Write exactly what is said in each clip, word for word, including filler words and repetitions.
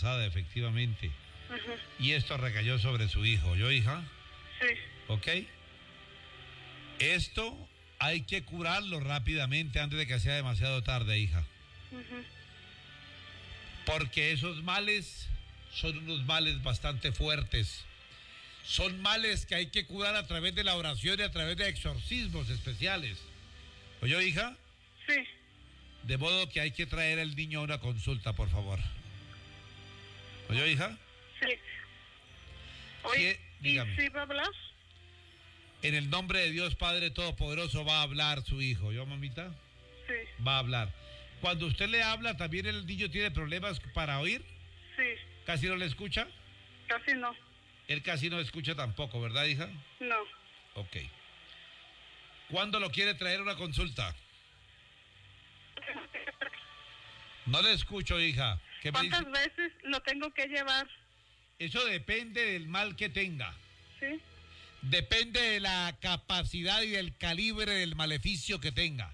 embarazada, efectivamente. Uh-huh. Y esto recayó sobre su hijo. ¿Yo, hija? Sí. ¿Ok? Esto hay que curarlo rápidamente antes de que sea demasiado tarde, hija. Uh-huh. Porque esos males son unos males bastante fuertes. Son males que hay que curar a través de la oración y a través de exorcismos especiales. ¿Oyó, hija? Sí. De modo que hay que traer al niño a una consulta, por favor. ¿Oyó, hija? Sí. Oye, ¿Qué? ¿y sí va a hablar? En el nombre de Dios Padre Todopoderoso va a hablar su hijo. ¿Yo, mamita? Sí. Va a hablar. Cuando usted le habla, ¿también el niño tiene problemas para oír? Sí. ¿Casi no le escucha? Casi no. Él casi no escucha tampoco, ¿verdad, hija? No. Ok. ¿Cuándo lo quiere traer a una consulta? No le escucho, hija. ¿Qué me ¿Cuántas dice? veces lo tengo que llevar? Eso depende del mal que tenga. Sí. Depende de la capacidad y del calibre del maleficio que tenga.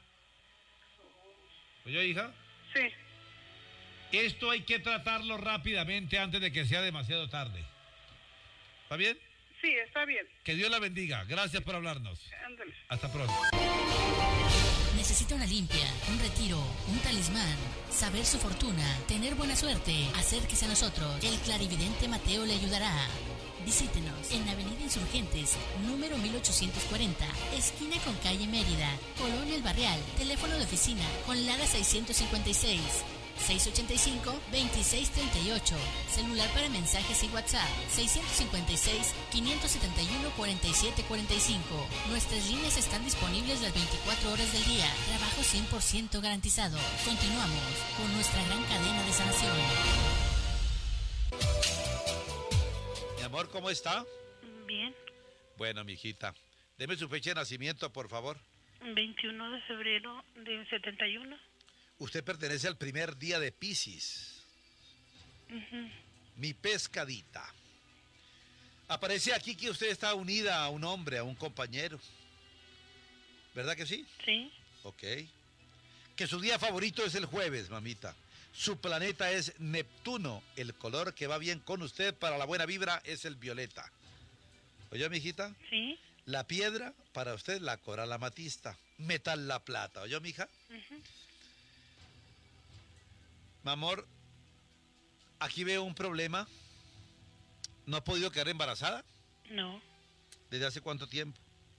¿Oye, hija? Sí. Esto hay que tratarlo rápidamente antes de que sea demasiado tarde. ¿Está bien? Sí, está bien. Que Dios la bendiga. Gracias por hablarnos. Ándale. Hasta pronto. Necesita una limpia, un retiro, un talismán, saber su fortuna, tener buena suerte. Acérquese a nosotros. El clarividente Mateo le ayudará. Visítenos en Avenida Insurgentes, número mil ochocientos cuarenta, esquina con calle Mérida, Colonia El Barrial. Teléfono de oficina con Lara seiscientos cincuenta y seis, seiscientos ochenta y cinco, veintiséis treinta y ocho. Celular para mensajes y WhatsApp seiscientos cincuenta y seis, quinientos setenta y uno, cuarenta y siete cuarenta y cinco. Nuestras líneas están disponibles las veinticuatro horas del día. Trabajo cien por ciento garantizado. Continuamos con nuestra gran cadena de sanación. Mi amor, ¿cómo está? Bien. Bueno, mijita. Deme su fecha de nacimiento, por favor. veintiuno de febrero de setenta y uno. Usted pertenece al primer día de Piscis. Uh-huh. Mi pescadita. Aparece aquí que usted está unida a un hombre, a un compañero. ¿Verdad que sí? Sí. Ok. Que su día favorito es el jueves, mamita. Su planeta es Neptuno. El color que va bien con usted para la buena vibra es el violeta. ¿Oye, mijita? Sí. La piedra, para usted, la coral amatista. Metal, la plata. ¿Oye, mija? Uh-huh. Mi amor, aquí veo un problema. ¿No ha podido quedar embarazada? No. ¿Desde hace cuánto tiempo?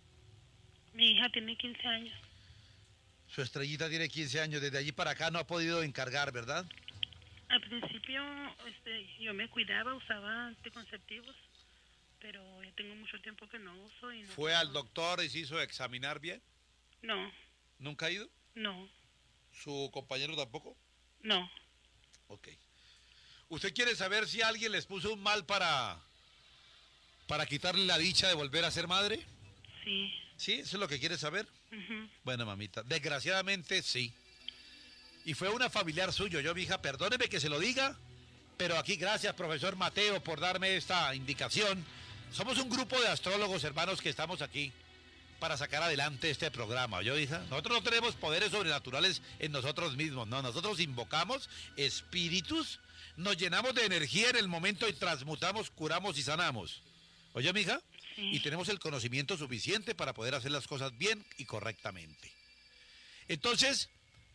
Mi hija tiene quince años. Su estrellita tiene quince años. Desde allí para acá no ha podido encargar, ¿verdad? Al principio este, yo me cuidaba, usaba anticonceptivos, pero ya tengo mucho tiempo que no uso. Y no ¿Fue puedo. al doctor y se hizo examinar bien? No, ¿Nunca ha ido? no, ¿Su compañero tampoco? no. Ok. ¿Usted quiere saber si alguien les puso un mal para, para quitarle la dicha de volver a ser madre? Sí. ¿Sí? ¿Eso es lo que quiere saber? Uh-huh. Bueno, mamita, desgraciadamente sí. Y fue una familiar suyo. Yo, mi hija, perdóneme que se lo diga, pero aquí gracias, profesor Mateo, por darme esta indicación. Somos un grupo de astrólogos hermanos que estamos aquí para sacar adelante este programa. Yo, hija, nosotros no tenemos poderes sobrenaturales en nosotros mismos, no. Nosotros invocamos espíritus, nos llenamos de energía en el momento y transmutamos, curamos y sanamos. ¿Oye, mija? Sí. Y tenemos el conocimiento suficiente para poder hacer las cosas bien y correctamente. Entonces,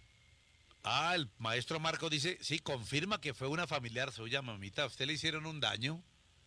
ah, el maestro Marcos dice, sí, confirma que fue una familiar suya, mamita. A usted le hicieron un daño.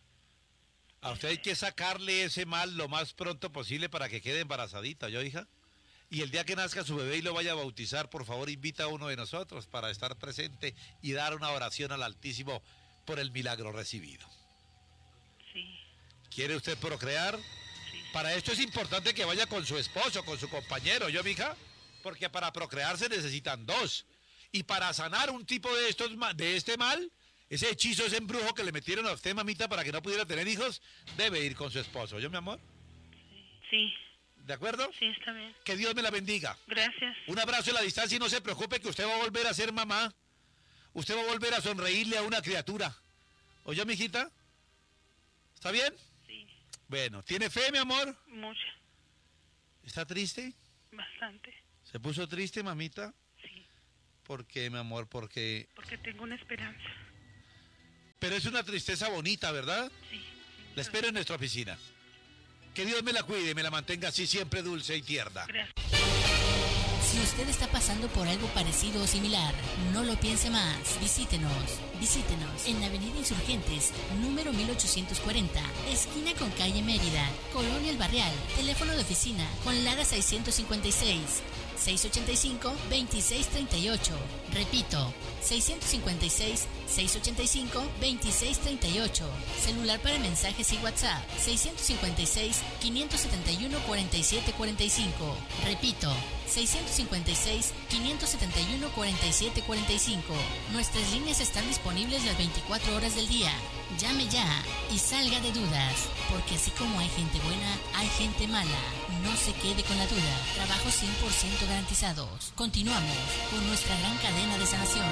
A usted hay que sacarle ese mal lo más pronto posible para que quede embarazadita, ¿yo, hija? Y el día que nazca su bebé y lo vaya a bautizar, por favor, invita a uno de nosotros para estar presente y dar una oración al Altísimo por el milagro recibido. Sí. ¿Quiere usted procrear? Sí. Para esto es importante que vaya con su esposo, con su compañero, ¿yo, mija? Porque para procrear se necesitan dos. Y para sanar un tipo de estos de este mal, ese hechizo, ese embrujo que le metieron a usted, mamita, para que no pudiera tener hijos, debe ir con su esposo, ¿yo, mi amor? Sí. ¿De acuerdo? Sí, está bien. Que Dios me la bendiga. Gracias. Un abrazo en la distancia y no se preocupe que usted va a volver a ser mamá. Usted va a volver a sonreírle a una criatura. ¿Oye, mijita? ¿Está bien? Sí. Bueno, ¿tiene fe, mi amor? Mucha. ¿Está triste? Bastante. ¿Se puso triste, mamita? Sí. ¿Por qué, mi amor? Porque... Porque tengo una esperanza. Pero es una tristeza bonita, ¿verdad? Sí. La espero en nuestra oficina. Que Dios me la cuide y me la mantenga así siempre dulce y tierna. Gracias. Si usted está pasando por algo parecido o similar, no lo piense más. Visítenos. Visítenos en Avenida Insurgentes, número mil ochocientos cuarenta, esquina con calle Mérida, Colonia El Barrial. Teléfono de oficina con Lara seiscientos cincuenta y seis, seiscientos ochenta y cinco, veintiséis treinta y ocho. Repito, seiscientos cincuenta y seis, seiscientos ochenta y cinco, veintiséis treinta y ocho. Celular para mensajes y WhatsApp, seiscientos cincuenta y seis, quinientos setenta y uno, cuarenta y siete cuarenta y cinco. Repito, seiscientos cincuenta y seis, quinientos setenta y uno, cuarenta y siete cuarenta y cinco. Nuestras líneas están disponibles las veinticuatro horas del día. Llame ya y salga de dudas, porque así como hay gente buena, hay gente mala. No se quede con la duda. Trabajos cien por ciento garantizados. Continuamos con nuestra gran cadena de sanación.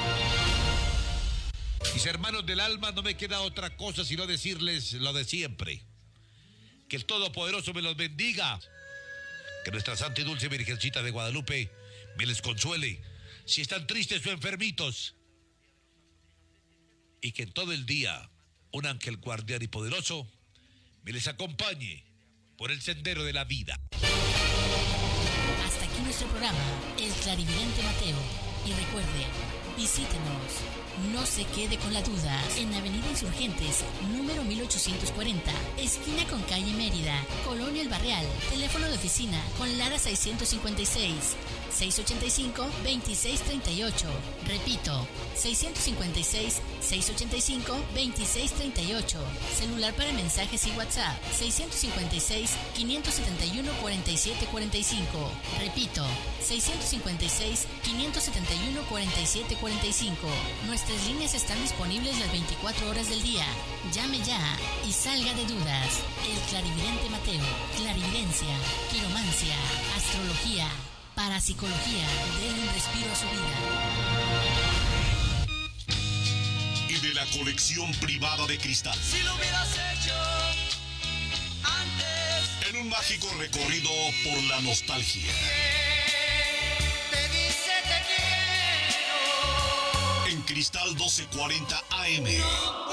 Mis hermanos del alma, no me queda otra cosa sino decirles lo de siempre. Que el Todopoderoso me los bendiga. Que nuestra Santa y Dulce Virgencita de Guadalupe me les consuele si están tristes o enfermitos. Y que en todo el día un ángel guardián y poderoso me les acompañe por el sendero de la vida. Hasta aquí nuestro programa, El Clarividente Mateo. Y recuerde, visítenos. No se quede con la duda. En Avenida Insurgentes, número mil ochocientos cuarenta, esquina con calle Mérida, Colonia El Barrial. Teléfono de oficina con Lara seiscientos cincuenta y seis, seiscientos ochenta y cinco, veintiséis treinta y ocho. Repito, seiscientos cincuenta y seis, seiscientos ochenta y cinco, veintiséis treinta y ocho. Celular para mensajes y WhatsApp, seiscientos cincuenta y seis, quinientos setenta y uno, cuarenta y siete cuarenta y cinco. Repito, seiscientos cincuenta y seis, quinientos setenta y uno, cuarenta y siete cuarenta y cinco. Nuestras líneas están disponibles las veinticuatro horas del día. Llame ya y salga de dudas. El Clarividente Mateo. Clarividencia, quiromancia, astrología, parapsicología. Den un respiro a su vida. Y de la colección privada de Cristal. Si lo hubieras hecho antes. En un mágico recorrido por la nostalgia. Te dice te quiero. En Cristal doce cuarenta A M.